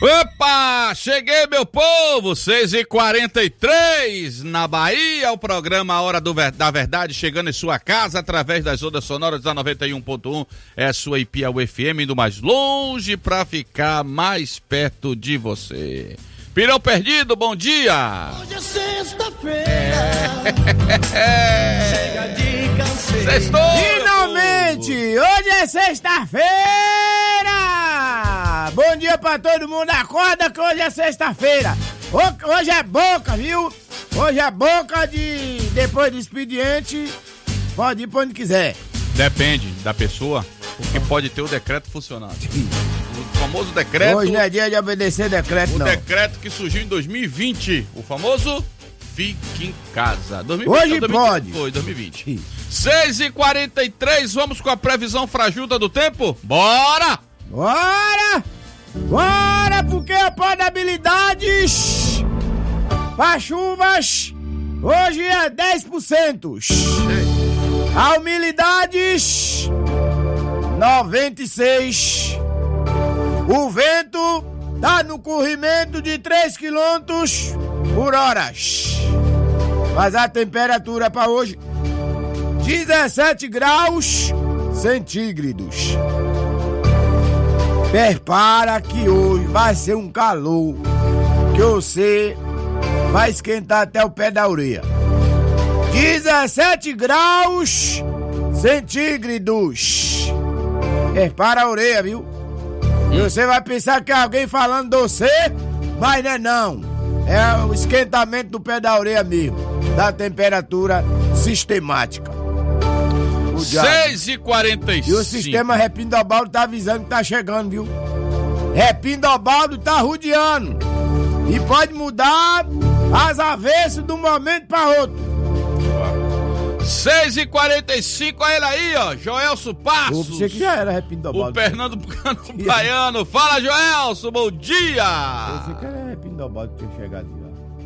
Opa, cheguei, meu povo, 6h43 na Bahia, o programa A Hora da Verdade chegando em sua casa através das ondas sonoras da 91.1, é a sua Piauí FM, indo mais longe pra ficar mais perto de você. Pirão Perdido, bom dia! Hoje é sexta-feira, chega de canseira. Sextou, finalmente, hoje é sexta-feira! Bom dia pra todo mundo, acorda que hoje é sexta-feira. Hoje é boca, viu? Hoje é boca de... depois do expediente, pode ir pra onde quiser. Depende da pessoa, porque pode ter o decreto funcionando. O famoso decreto... Hoje não é dia de obedecer decreto, não. O decreto que surgiu em 2020, o famoso Fique em Casa. 2020, hoje 2020, pode. Foi, 2020. 6h43, vamos com a previsão frajuda do tempo? Bora! Bora! Bora, porque a probabilidade para chuvas hoje é 10%. A umidade 96%. O vento tá no corrimento de 3 km por hora. Mas a temperatura para hoje 17 graus centígrados. Prepara que hoje vai ser um calor que você vai esquentar até o pé da orelha. 17 graus centígrados. Prepara a orelha, viu? E você vai pensar que é alguém falando de você, mas não é não. É o esquentamento do pé da orelha mesmo, da temperatura sistemática. 6h45. E o sistema Repindobaldo tá avisando que tá chegando, viu? Repindobaldo tá rodeando. E pode mudar as avessas de um momento para outro. 6h45, olha ele aí, ó, Joelso Passos. Eu pensei que já era Repindobaldo. O Pernambucano baiano. Fala, Joelso, bom dia. Eu pensei que era Repindobaldo que tinha chegado lá.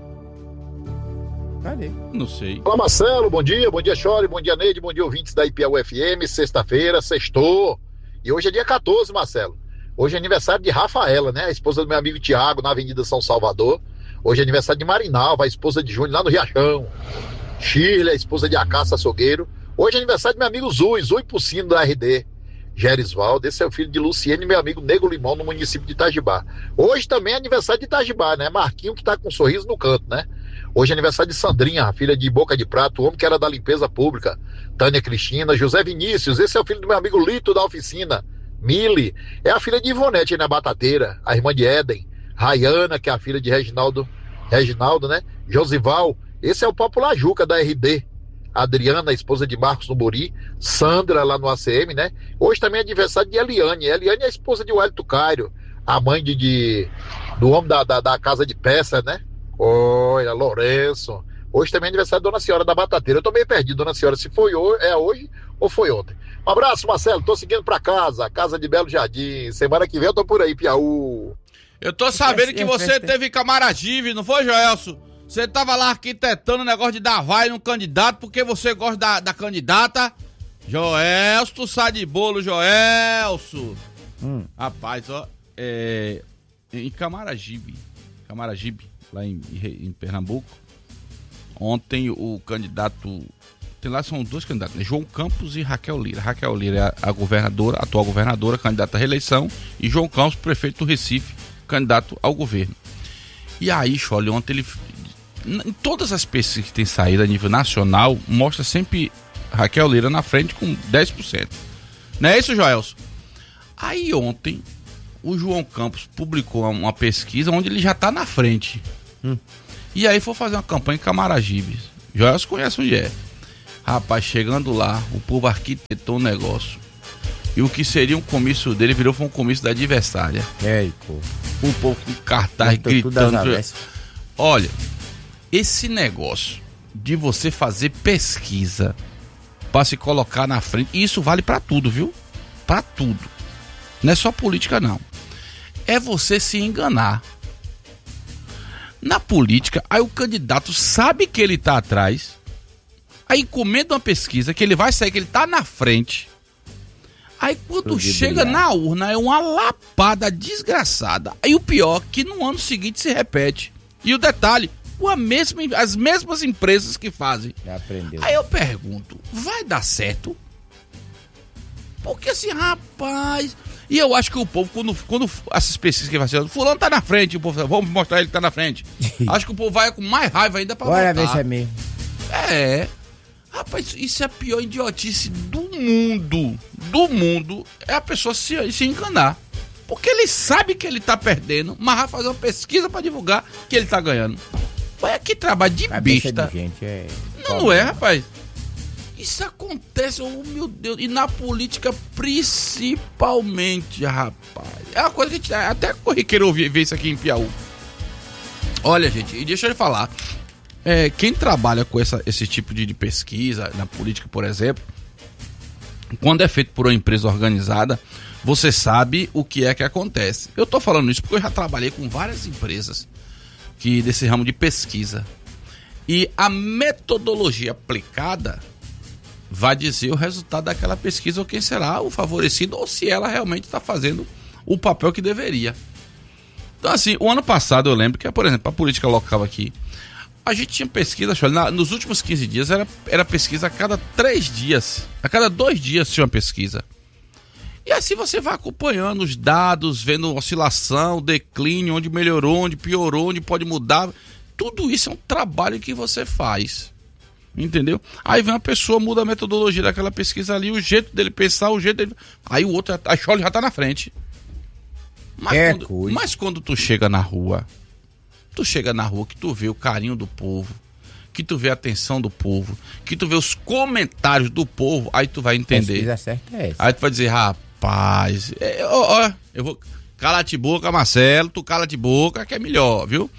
Cadê? Não sei. Olá, Marcelo, bom dia, Chore, bom dia, Neide, bom dia, ouvintes da Piauí FM, sexta-feira, sextou. E hoje é dia 14, Marcelo. Hoje é aniversário de Rafaela, né, a esposa do meu amigo Tiago, na Avenida São Salvador. Hoje é aniversário de Marinalva, a esposa de Júnior, lá no Riachão. Shirley, a esposa de Acácia Açougueiro. Hoje é aniversário do meu amigo Zui Porcino da RD. Gerisvaldo, esse é o filho de Luciene, meu amigo Nego Limão, no município de Itajibá. Hoje também é aniversário de Itajibá, né, Marquinho que tá com um sorriso no canto, né. Hoje é aniversário de Sandrinha, a filha de Boca de Prato, o homem que era da limpeza pública. Tânia Cristina, José Vinícius, esse é o filho do meu amigo Lito da oficina. Mili, é a filha de Ivonete, né, Batateira, a irmã de Éden. Rayana, que é a filha de Reginaldo, né, Josival, esse é o Popular Juca da RD. Adriana, a esposa de Marcos no Buri. Sandra, lá no ACM, né. Hoje também é aniversário de Eliane. Eliane é a esposa de Wellington Cairo, a mãe do homem da casa de peça, né. Olha, Lourenço. Hoje também é aniversário da Dona Senhora da Batateira. Eu tô meio perdido, Dona Senhora, se foi hoje ou foi ontem. Um abraço, Marcelo. Tô seguindo pra casa de Belo Jardim. Semana que vem eu tô por aí, Piauí. Eu tô sabendo que você teve Camaragibe, não foi, Joelso? Você tava lá arquitetando o negócio de dar vai no candidato porque você gosta da candidata. Joelso, tu sai de bolo, Joelso. Rapaz, ó, em Camaragibe, lá em Pernambuco, ontem o candidato, tem lá são dois candidatos, né? João Campos e Raquel Lira. Raquel Lira é a governadora, atual governadora, candidata à reeleição, e João Campos, prefeito do Recife, candidato ao governo. E aí, Chole, ontem ele, em todas as pesquisas que tem saído a nível nacional, mostra sempre Raquel Lira na frente com 10%. Não é isso, Joelso? Aí ontem o João Campos publicou uma pesquisa onde ele já tá na frente. E aí foi fazer uma campanha em Camaragibe. Joelso conhece onde é. Rapaz, chegando lá, o povo arquitetou um negócio. E o que seria um comício dele foi um comício da adversária. Pô. O povo com cartaz gritando. Olha, esse negócio de você fazer pesquisa pra se colocar na frente, isso vale pra tudo, viu? Pra tudo. Não é só política, não. É você se enganar. Na política, aí o candidato sabe que ele tá atrás, aí encomenda uma pesquisa que ele vai sair, que ele tá na frente. Aí quando chega na urna é uma lapada desgraçada. Aí o pior que no ano seguinte se repete. E o detalhe, as mesmas empresas que fazem. Já aprendeu. Aí eu pergunto, vai dar certo? Porque assim, rapaz... E eu acho que o povo, quando essas pesquisas que vai ser, fulano tá na frente, o povo fala, vamos mostrar ele que tá na frente. Acho que o povo vai com mais raiva ainda pra votar. Bora ver se é mesmo. Rapaz, isso é a pior idiotice do mundo. Do mundo é a pessoa se enganar. Porque ele sabe que ele tá perdendo, mas vai fazer uma pesquisa pra divulgar que ele tá ganhando. Olha que trabalho de besta. De gente não é, rapaz. Isso acontece, oh meu Deus, e na política principalmente, rapaz. É uma coisa que a gente até corriqueiro ver isso aqui em Piauí. Olha, gente, e deixa eu falar. Quem trabalha com esse tipo de pesquisa na política, por exemplo, quando é feito por uma empresa organizada, você sabe o que é que acontece. Eu tô falando isso porque eu já trabalhei com várias empresas desse ramo de pesquisa. E a metodologia aplicada vai dizer o resultado daquela pesquisa ou quem será o favorecido ou se ela realmente está fazendo o papel que deveria. Então assim, o ano passado eu lembro que, por exemplo, a política local aqui, a gente tinha pesquisa, nos últimos 15 dias era pesquisa a cada 3 dias, a cada 2 dias tinha uma pesquisa. E assim você vai acompanhando os dados, vendo oscilação, declínio, onde melhorou, onde piorou, onde pode mudar. Tudo isso é um trabalho que você faz. Entendeu? Aí vem uma pessoa, muda a metodologia daquela pesquisa ali, o jeito dele pensar, o jeito dele... Aí o outro, a Chole já tá na frente. Mas quando tu chega na rua que tu vê o carinho do povo, que tu vê a atenção do povo, que tu vê os comentários do povo, aí tu vai entender. Pesquisa certa é essa. Aí tu vai dizer, rapaz, eu vou... Cala-te boca, Marcelo, tu cala-te boca que é melhor, viu?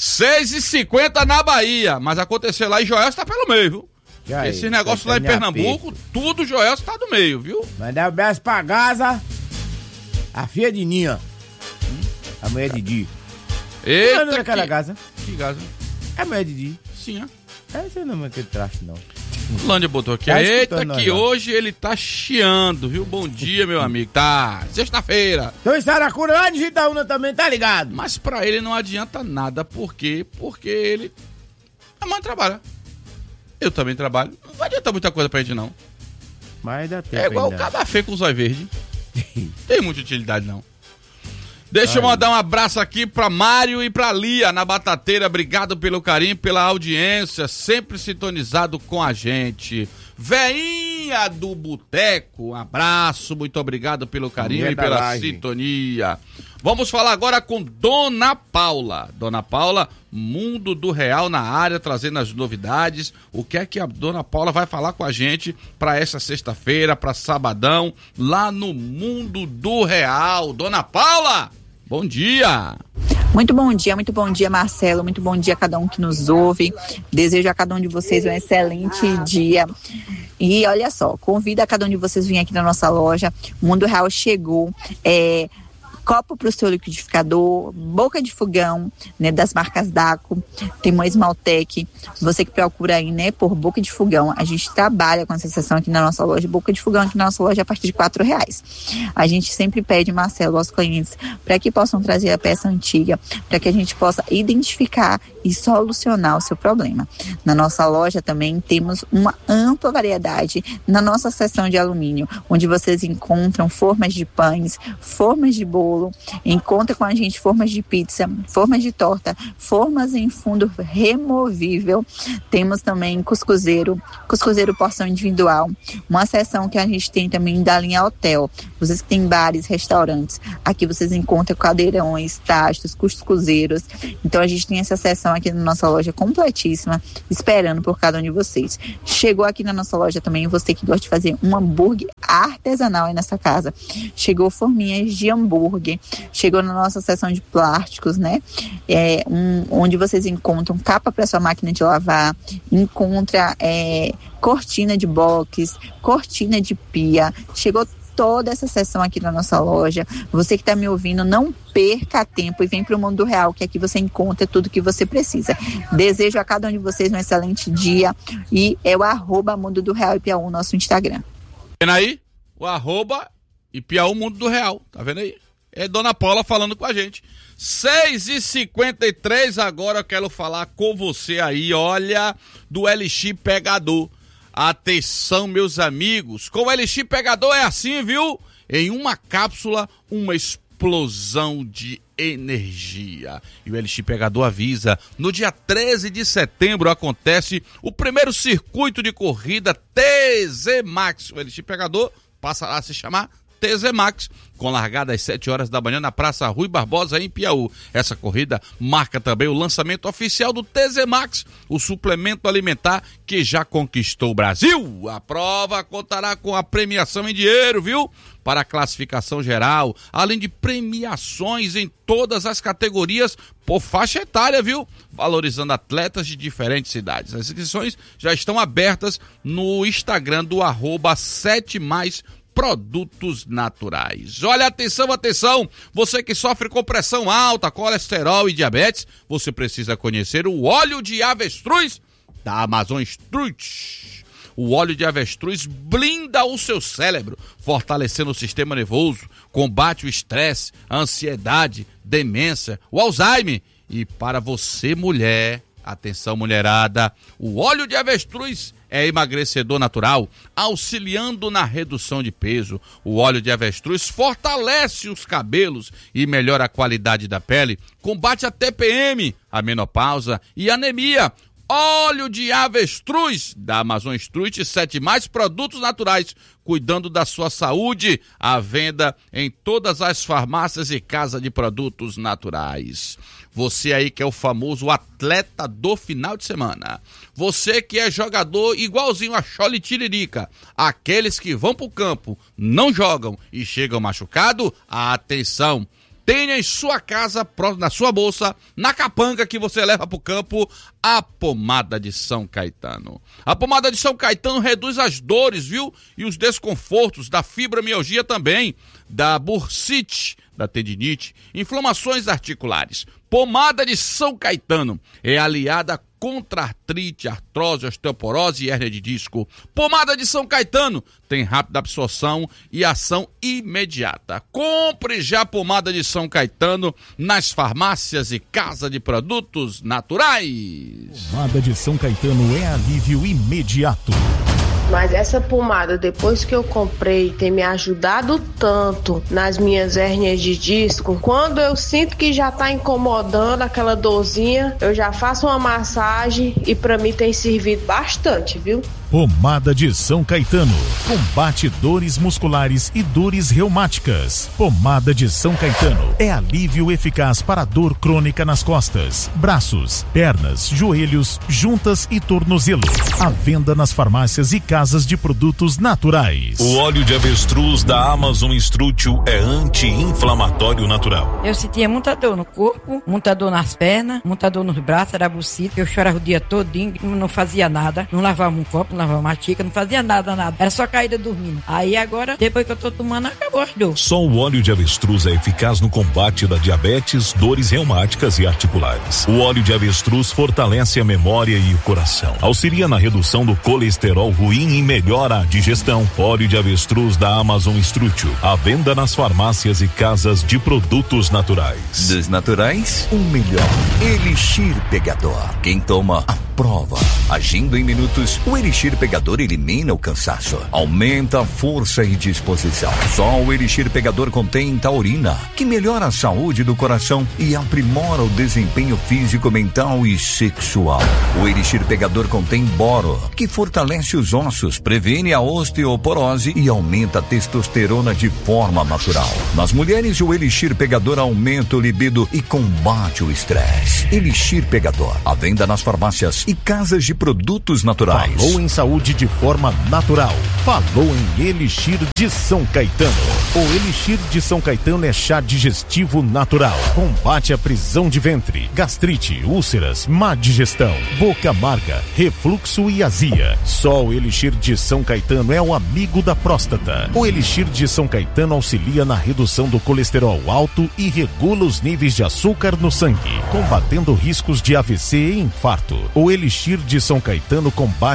6h50 na Bahia, mas aconteceu lá e Joelso tá pelo meio, viu? Esse negócio lá em Pernambuco, tudo Joelso tá do meio, viu? Mandar um abraço pra Gaza, a filha de Ninha, a mulher de Di. Eita, não é aquela Gaza? Que Gaza? É a mulher de Di. Sim, Esse não é aquele traste, não. Lândia botou aqui, eita que hoje ele tá chiando, viu? Bom dia, meu amigo. Tá, sexta-feira. Então em Saracura, lá de Itaúna também, tá ligado? Mas pra ele não adianta nada, por quê? Porque ele... A mãe trabalha. Eu também trabalho. Não vai adiantar muita coisa pra gente, não. Mas dá tempo. É igual ainda. o café com zóio verde. Tem muita utilidade, não. Deixa eu mandar um abraço aqui pra Mário e pra Lia na Batateira. Obrigado pelo carinho, pela audiência, sempre sintonizado com a gente. Veinha do Boteco, um abraço, muito obrigado pelo carinho e pela sintonia. Vamos falar agora com Dona Paula. Dona Paula, Mundo do Real na área, trazendo as novidades. O que é que a Dona Paula vai falar com a gente para essa sexta-feira, para sabadão, lá no Mundo do Real? Dona Paula, bom dia! Muito bom dia, Marcelo. Muito bom dia a cada um que nos ouve. Desejo a cada um de vocês um excelente dia. E olha só, convido a cada um de vocês a vir aqui na nossa loja. O Mundo Real chegou. Copo para o seu liquidificador, boca de fogão, né, das marcas Daco, tem uma Esmaltec, você que procura aí, né, por boca de fogão, a gente trabalha com essa seção aqui na nossa loja, boca de fogão aqui na nossa loja a partir de R$4. A gente sempre pede, Marcelo, aos clientes, para que possam trazer a peça antiga, para que a gente possa identificar e solucionar o seu problema. Na nossa loja também temos uma ampla variedade na nossa seção de alumínio, onde vocês encontram formas de pães, formas de bolo, encontra com a gente formas de pizza, formas de torta, formas em fundo removível. Temos também cuscuzeiro porção individual, uma seção que a gente tem também da linha hotel. Vocês que têm bares, restaurantes, aqui vocês encontram cadeirões, tachos, cuscuzeiros. Então a gente tem essa seção aqui na nossa loja completíssima, esperando por cada um de vocês. Chegou aqui na nossa loja também você que gosta de fazer um hambúrguer artesanal aí nessa casa. Chegou forminhas de hambúrguer. Chegou na nossa seção de plásticos, né? Onde vocês encontram capa para sua máquina de lavar, encontra cortina de box, cortina de pia. Chegou toda essa seção aqui na nossa loja. Você que está me ouvindo, não perca tempo e vem para o Mundo Real, que aqui você encontra tudo que você precisa. Desejo a cada um de vocês um excelente dia e é o @Mundo do Real e Piauí, nosso Instagram. Vendo aí? O @ E Piauí, Mundo do Real, tá vendo aí? É Dona Paula falando com a gente. 6h53, agora eu quero falar com você aí, olha, do Elixir Pegador. Atenção, meus amigos, com o Elixir Pegador é assim, viu? Em uma cápsula, uma explosão de energia. E o Elixir Pegador avisa, no dia 13 de setembro acontece o primeiro circuito de corrida TZ Max. O Elixir Pegador passa a se chamar TZ Max, com largada às 7 horas da manhã na Praça Rui Barbosa, em Piauí. Essa corrida marca também o lançamento oficial do TZ Max, o suplemento alimentar que já conquistou o Brasil. A prova contará com a premiação em dinheiro, viu? Para a classificação geral, além de premiações em todas as categorias por faixa etária, viu? Valorizando atletas de diferentes cidades. As inscrições já estão abertas no Instagram do @7mais Produtos Naturais. Olha, atenção, atenção, você que sofre com pressão alta, colesterol e diabetes, você precisa conhecer o óleo de avestruz da Amazon Strut. O óleo de avestruz blinda o seu cérebro, fortalecendo o sistema nervoso, combate o estresse, a ansiedade, demência, o Alzheimer. E para você, mulher, atenção, mulherada, o óleo de avestruz é emagrecedor natural, auxiliando na redução de peso. O óleo de avestruz fortalece os cabelos e melhora a qualidade da pele, combate a TPM, a menopausa e anemia. Óleo de avestruz da Amazon Strut, 7 mais produtos naturais, cuidando da sua saúde, à venda em todas as farmácias e casas de produtos naturais. Você aí que é o famoso atleta do final de semana. Você que é jogador igualzinho a Chole Tiririca. Aqueles que vão pro campo, não jogam e chegam machucados, atenção. Tenha em sua casa, na sua bolsa, na capanga que você leva pro campo, a pomada de São Caetano. A pomada de São Caetano reduz as dores, viu? E os desconfortos da fibromialgia também, da bursite, da tendinite, inflamações articulares. Pomada de São Caetano é aliada contra artrite, artrose, osteoporose e hérnia de disco. Pomada de São Caetano tem rápida absorção e ação imediata. Compre já a pomada de São Caetano nas farmácias e casa de produtos naturais. Pomada de São Caetano é alívio imediato. Mas essa pomada, depois que eu comprei, tem me ajudado tanto nas minhas hérnias de disco. Quando eu sinto que já tá incomodando aquela dorzinha, eu já faço uma massagem e pra mim tem servido bastante, viu? Pomada de São Caetano. Combate dores musculares e dores reumáticas. Pomada de São Caetano é alívio eficaz para a dor crônica nas costas, braços, pernas, joelhos, juntas e tornozelo. À venda nas farmácias e casas de produtos naturais. O óleo de avestruz da Amazon Strut é anti-inflamatório natural. Eu sentia muita dor no corpo, muita dor nas pernas, muita dor nos braços, era bucita. Eu chorava o dia todinho, não fazia nada, não lavava um copo, não lavava uma xícara, não fazia nada. Era só caída dormindo. Aí agora, depois que eu tô tomando, acabou as dores. Só o óleo de avestruz é eficaz no combate da diabetes, dores reumáticas e articulares. O óleo de avestruz fortalece a memória e o coração. Auxilia na redução do colesterol ruim e melhora a digestão. Óleo de avestruz da Amazon Strut. À venda nas farmácias e casas de produtos naturais. Dos naturais, o melhor. Elixir Pegador. Quem toma, aprova. Agindo em minutos, o Elixir Pegador elimina o cansaço, aumenta a força e disposição. Só o Elixir Pegador contém taurina, que melhora a saúde do coração e aprimora o desempenho físico, mental e sexual. O Elixir Pegador contém boro, que fortalece os ossos, previne a osteoporose e aumenta a testosterona de forma natural. Nas mulheres, o Elixir Pegador aumenta o libido e combate o estresse. Elixir Pegador, à venda nas farmácias e casas de produtos naturais. Falou em saúde de forma natural. Falou em Elixir de São Caetano. O Elixir de São Caetano é chá digestivo natural. Combate a prisão de ventre, gastrite, úlceras, má digestão, boca amarga, refluxo e azia. Só o Elixir de São Caetano é o amigo da próstata. O Elixir de São Caetano auxilia na redução do colesterol alto e regula os níveis de açúcar no sangue, combatendo riscos de AVC e infarto. O Elixir de São Caetano combate a TPM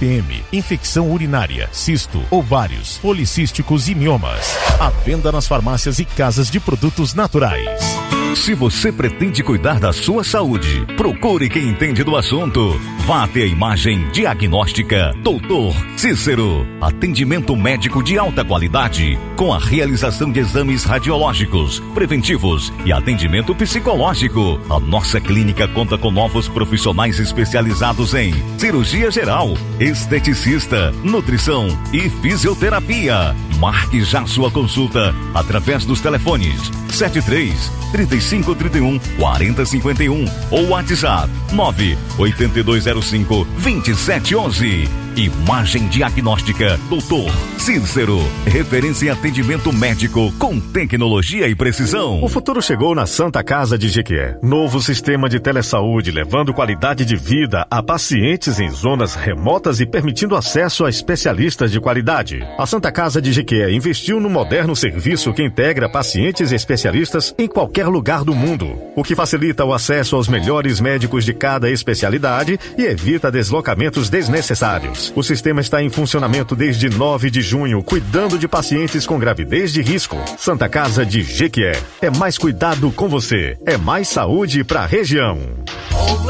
TPM, infecção urinária, cisto, ovários, policísticos e miomas. À venda nas farmácias e casas de produtos naturais. Se você pretende cuidar da sua saúde, procure quem entende do assunto. Vá até a Imagem Diagnóstica Dr. Cícero. Atendimento médico de alta qualidade, com a realização de exames radiológicos, preventivos e atendimento psicológico. A nossa clínica conta com novos profissionais especializados em cirurgia geral, esteticista, nutrição e fisioterapia. Marque já sua consulta através dos telefones 73-3531-4051 ou WhatsApp 98205-2711. Imagem Diagnóstica Dr. Cícero. Referência em atendimento médico com tecnologia e precisão. O futuro chegou na Santa Casa de Jequié. Novo sistema de telesaúde, levando qualidade de vida a pacientes em zonas remotas e permitindo acesso a especialistas de qualidade. A Santa Casa de Jequié investiu no moderno serviço que integra pacientes e especialistas em qualquer lugar do mundo, o que facilita o acesso aos melhores médicos de cada especialidade e evita deslocamentos desnecessários. O sistema está em funcionamento desde 9 de junho, cuidando de pacientes com gravidez de risco. Santa Casa de Jequié. É mais cuidado com você. É mais saúde para a região.